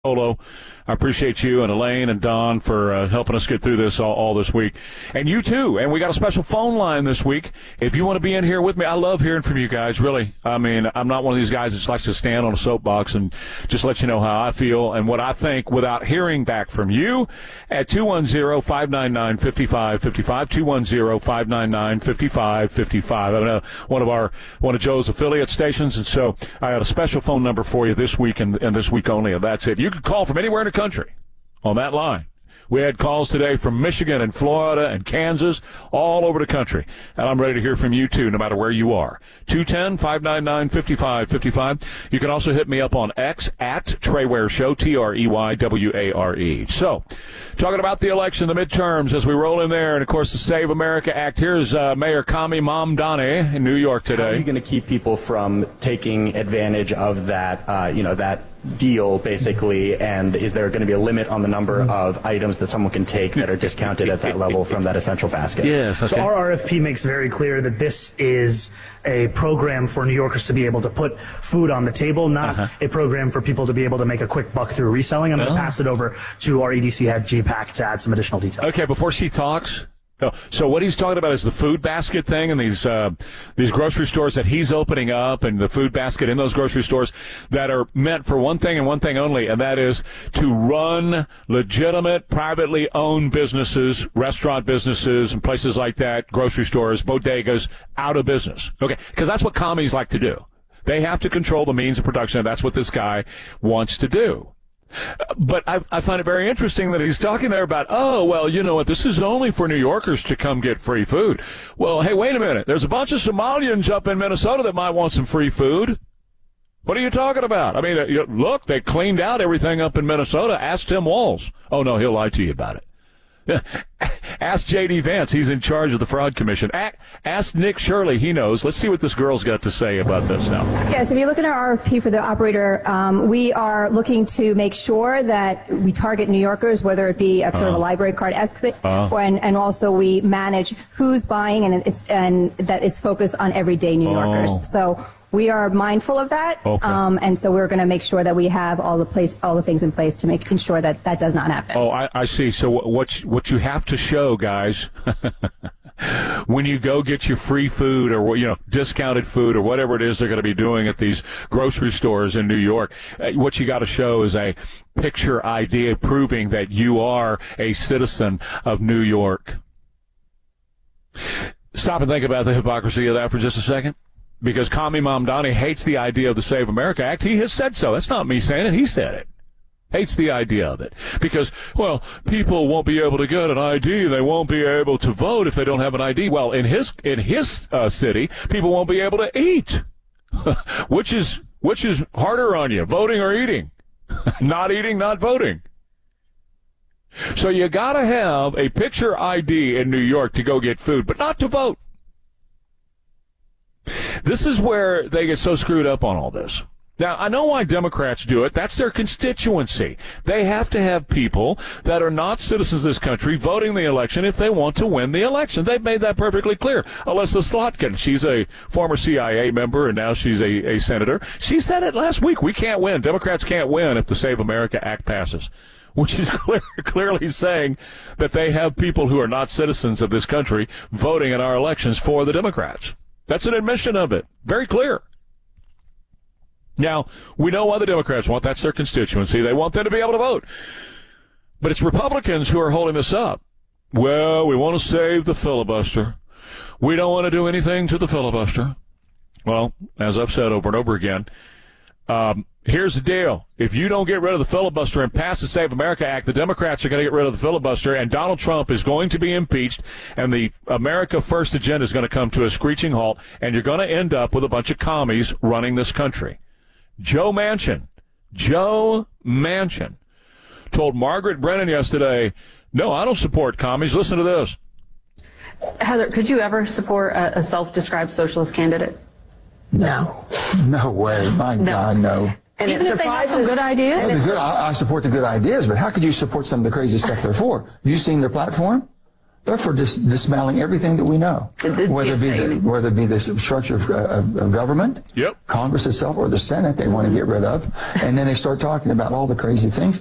Polo. I appreciate you and Elaine and Don for helping us get through this all this week. And you too. And we got a special phone line this week. If you want to be in here with me, I love hearing from you guys, really. I mean, I'm not one of these guys that just likes to stand on a soapbox and just let you know how I feel and what I think without hearing back from you at 210-599-5555, 210-599-5555. I know one of Joe's affiliate stations, and so I got a special phone number for you this week and this week only, and that's it. You can call from anywhere in the country on that line. We had calls today from Michigan and Florida and Kansas, all over the country. And I'm ready to hear from you, too, no matter where you are. 210-599-5555. You can also hit me up on X at Trey Ware Show, Treyware. So, talking about the election, the midterms, as we roll in there, and, of course, the Save America Act. Here's Mayor Kami Mamdani in New York today. How are you going to keep people from taking advantage of that, that deal, basically, and is there going to be a limit on the number of items that someone can take that are discounted at that level from that essential basket? Yes. Okay. So our RFP makes very clear that this is a program for New Yorkers to be able to put food on the table, not a program for people to be able to make a quick buck through reselling. I'm going to pass it over to our EDC head, J-Pack, to add some additional details. Okay, before she talks. So what he's talking about is the food basket thing and these grocery stores that he's opening up and the food basket in those grocery stores that are meant for one thing and one thing only, and that is to run legitimate, privately owned businesses, restaurant businesses and places like that, grocery stores, bodegas, out of business. Okay, because that's what commies like to do. They have to control the means of production, and that's what this guy wants to do. But I find it very interesting that he's talking there about, oh, well, you know what, this is only for New Yorkers to come get free food. Well, hey, wait a minute. There's a bunch of Somalians up in Minnesota that might want some free food. What are you talking about? I mean, look, they cleaned out everything up in Minnesota. Ask Tim Walz. Oh, no, he'll lie to you about it. Ask J.D. Vance. He's in charge of the Fraud Commission. Ask Nick Shirley. He knows. Let's see what this girl's got to say about this now. Yes, if you look at our RFP for the operator, we are looking to make sure that we target New Yorkers, whether it be a sort of a library card-esque thing, and also we manage who's buying, and that is focused on everyday New Yorkers. So we are mindful of that, and so we're going to make sure that we have all the things in place to ensure that that does not happen. Oh, I see. So what you have to show, guys, when you go get your free food or discounted food or whatever it is they're going to be doing at these grocery stores in New York, what you got to show is a picture ID proving that you are a citizen of New York. Stop and think about the hypocrisy of that for just a second. Because Kami Mamdani hates the idea of the Save America Act. He has said so. That's not me saying it. He said it. Hates the idea of it. Because, well, people won't be able to get an ID. They won't be able to vote if they don't have an ID. Well, in his city, people won't be able to eat. Which is harder on you, voting or eating? Not eating, not voting. So you got to have a picture ID in New York to go get food, but not to vote. This is where they get so screwed up on all this. Now, I know why Democrats do it. That's their constituency. They have to have people that are not citizens of this country voting the election if they want to win the election. They've made that perfectly clear. Alyssa Slotkin, she's a former CIA member, and now she's a senator. She said it last week. We can't win. Democrats can't win if the Save America Act passes, which is clearly saying that they have people who are not citizens of this country voting in our elections for the Democrats. That's an admission of it. Very clear. Now, we know why the Democrats want. That's their constituency. They want them to be able to vote. But it's Republicans who are holding this up. Well, we want to save the filibuster. We don't want to do anything to the filibuster. Well, as I've said over and over again, here's the deal. If you don't get rid of the filibuster and pass the Save America Act, the Democrats are going to get rid of the filibuster, and Donald Trump is going to be impeached, and the America First agenda is going to come to a screeching halt, and you're going to end up with a bunch of commies running this country. Joe Manchin told Margaret Brennan yesterday, no, I don't support commies. Listen to this. Heather, could you ever support a self-described socialist candidate? No. No way. My God, no. And even if they have some good ideas? I support the good ideas, but how could you support some of the crazy stuff they're for? Have you seen their platform? They're for dismantling everything that we know, whether it be the structure of government, Congress itself, or the Senate they want to get rid of. And then they start talking about all the crazy things.